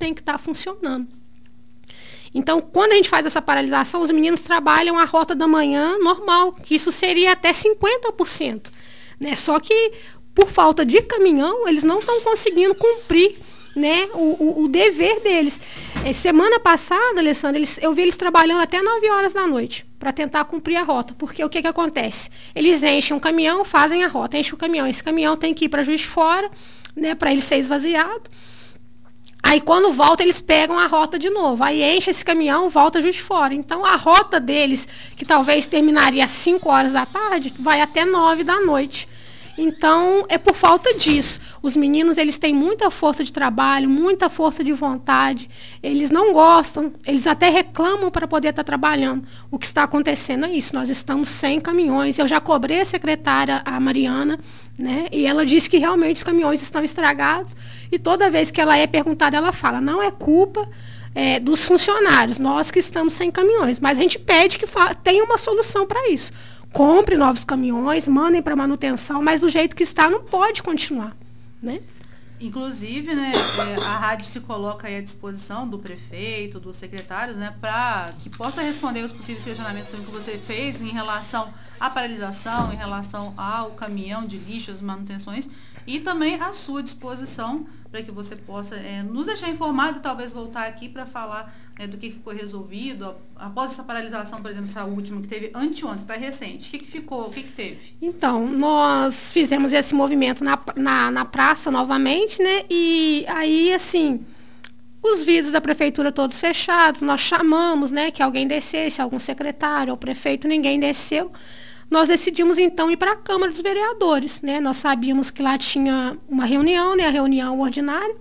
tem que estar funcionando. Então, quando a gente faz essa paralisação, os meninos trabalham a rota da manhã normal, que isso seria até 50%. Né? Só que, por falta de caminhão, eles não estão conseguindo cumprir, né, o dever deles. Semana passada, Alessandra, eu vi eles trabalhando até 9 horas da noite para tentar cumprir a rota. Porque o que acontece? Eles enchem um caminhão, fazem a rota, enchem o caminhão. Esse caminhão tem que ir para Juiz de Fora, né, para ele ser esvaziado. Aí, quando volta, eles pegam a rota de novo. Aí, enche esse caminhão, volta Juiz de Fora. Então, a rota deles, que talvez terminaria às 5 horas da tarde, vai até 9 da noite. Então, é por falta disso. Os meninos, eles têm muita força de trabalho, muita força de vontade. Eles não gostam, eles até reclamam para poder estar trabalhando. O que está acontecendo é isso, nós estamos sem caminhões. Eu já cobrei a secretária, a Mariana, né? E ela disse que realmente os caminhões estão estragados. E toda vez que ela é perguntada, ela fala, não é culpa dos funcionários, nós que estamos sem caminhões. Mas a gente pede que tenha uma solução para isso. Compre novos caminhões, mandem para manutenção, mas do jeito que está não pode continuar, né? Inclusive, né, a rádio se coloca aí à disposição do prefeito, dos secretários, né, para que possa responder os possíveis questionamentos que você fez em relação à paralisação, em relação ao caminhão de lixo, as manutenções, e também à sua disposição para que você possa nos deixar informado e talvez voltar aqui para falar do que ficou resolvido após essa paralisação, por exemplo, essa última que teve anteontem, está recente. O que ficou, o que teve? Então, nós fizemos esse movimento na praça novamente, né? E aí, assim, os vidros da prefeitura todos fechados, nós chamamos, né, que alguém descesse, algum secretário ou prefeito, ninguém desceu. Nós decidimos, então, ir para a Câmara dos Vereadores, né? Nós sabíamos que lá tinha uma reunião, né, a reunião ordinária,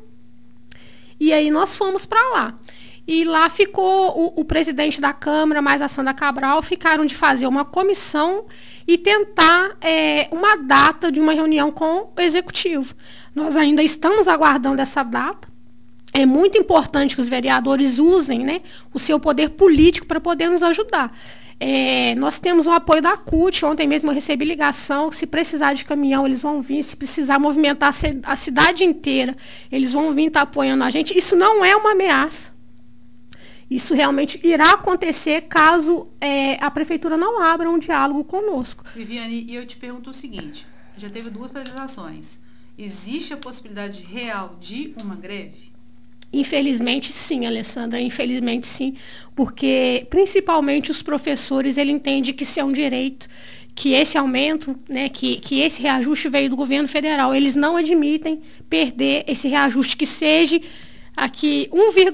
e aí nós fomos para lá. E lá ficou o presidente da Câmara, mais a Sandra Cabral, ficaram de fazer uma comissão e tentar uma data de uma reunião com o Executivo. Nós ainda estamos aguardando essa data. É muito importante que os vereadores usem, né, o seu poder político para poder nos ajudar. Nós temos o apoio da CUT, ontem mesmo eu recebi ligação, que se precisar de caminhão, eles vão vir, se precisar movimentar a cidade inteira, eles vão vir estar apoiando a gente. Isso não é uma ameaça. Isso realmente irá acontecer caso a prefeitura não abra um diálogo conosco. Viviane, e eu te pergunto o seguinte, já teve 2 paralisações, existe a possibilidade real de uma greve? Infelizmente sim, Alessandra, infelizmente sim, porque principalmente os professores, ele entende que isso é um direito, que esse aumento, né, que esse reajuste veio do governo federal, eles não admitem perder esse reajuste, que seja aqui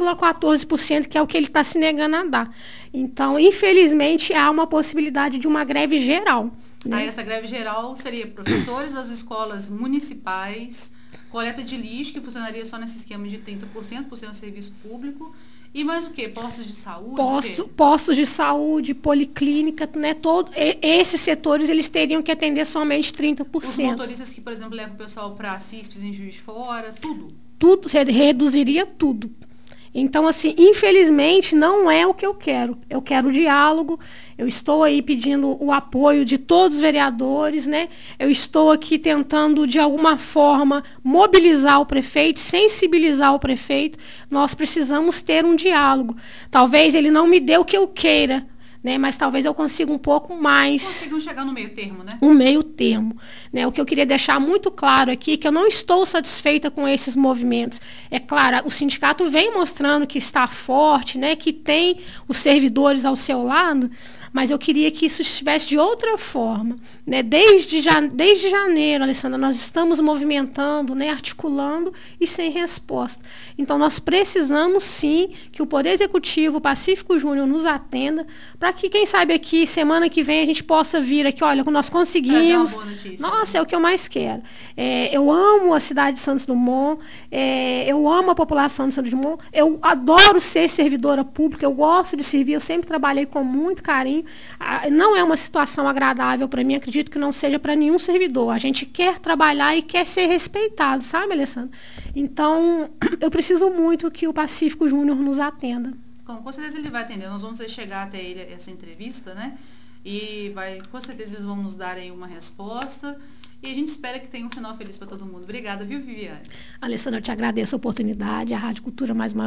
1,14%, que é o que ele está se negando a dar. Então, infelizmente, há uma possibilidade de uma greve geral. Né? Aí essa greve geral seria professores das escolas municipais, coleta de lixo, que funcionaria só nesse esquema de 30%, por ser um serviço público. E mais o quê? Postos de saúde? Postos de saúde, policlínica, né? Esses setores, eles teriam que atender somente 30%. Os motoristas que, por exemplo, levam o pessoal para a CISPES em Juiz de Fora, tudo? Tudo, reduziria tudo. Então, assim, infelizmente, não é o que eu quero. Eu quero diálogo, eu estou aí pedindo o apoio de todos os vereadores, né? Eu estou aqui tentando, de alguma forma, mobilizar o prefeito, sensibilizar o prefeito. Nós precisamos ter um diálogo. Talvez ele não me dê o que eu queira, né? Mas talvez eu consiga um pouco mais. Consigam chegar no meio termo, né? Um meio termo. Né? O que eu queria deixar muito claro aqui é que eu não estou satisfeita com esses movimentos. É claro, o sindicato vem mostrando que está forte, né? Que tem os servidores ao seu lado, mas eu queria que isso estivesse de outra forma. Né? Desde janeiro, Alessandra, nós estamos movimentando, né? Articulando e sem resposta. Então, nós precisamos, sim, que o Poder Executivo, o Pacífico Júnior, nos atenda, para que, quem sabe, aqui, semana que vem, a gente possa vir aqui, olha, nós conseguimos. Uma boa notícia, nossa, é o que eu mais quero. Eu amo a cidade de Santos Dumont, eu amo a população de Santos Dumont, eu adoro ser servidora pública, eu gosto de servir, eu sempre trabalhei com muito carinho. Não é uma situação agradável para mim, acredito que não seja para nenhum servidor. A gente quer trabalhar e quer ser respeitado, sabe, Alessandra? Então, eu preciso muito que o Pacífico Júnior nos atenda. Bom, com certeza ele vai atender. Nós vamos chegar até ele essa entrevista, né? E com certeza eles vão nos dar aí uma resposta. E a gente espera que tenha um final feliz para todo mundo. Obrigada, viu, Viviane? Alessandra, eu te agradeço a oportunidade. A Rádio Cultura, mais uma